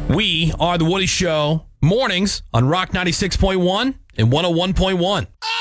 We are The Woody Show, mornings on Rock 96.1 and 101.1.